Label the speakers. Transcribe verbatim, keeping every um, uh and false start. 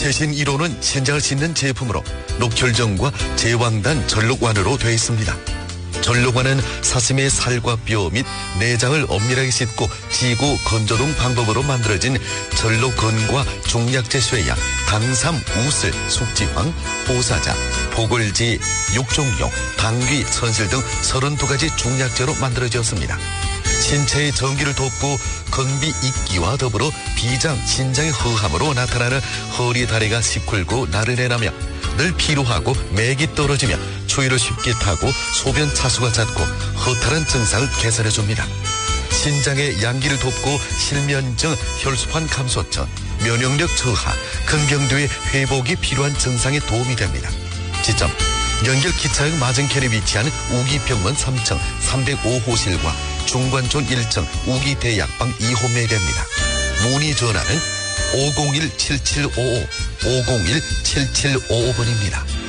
Speaker 1: 최신 일 호는 신장을 씻는 제품으로 녹혈정과 제왕단 전록완으로 되어 있습니다. 전록완은 사슴의 살과 뼈 및 내장을 엄밀하게 씻고 지고 건조 등 방법으로 만들어진 전록건과 중약제 쇠약, 당삼, 우슬, 숙지황, 보사자, 보글지, 육종용, 당귀, 선실 등 서른두 가지 중약제로 만들어졌습니다. 신체의 전기를 돕고 건비 있기와 더불어 비장, 신장의 허함으로 나타나는 허리 다리가 시큰고 나른해나며 늘 피로하고 맥이 떨어지며 추위를 쉽게 타고 소변 차수가 잦고 허탈한 증상을 개선해줍니다. 신장의 양기를 돕고 실면증, 혈소판 감소증, 면역력 저하, 근경도의 회복이 필요한 증상에 도움이 됩니다. 지점 연결 기차역 맞은편에 위치한 우기병원 삼 층 삼백오 호실과 중관촌 일 층 우기대약방 이 호 매개입니다. 문의 전화는 오공일 칠칠오오 오공일 칠칠오오 번입니다.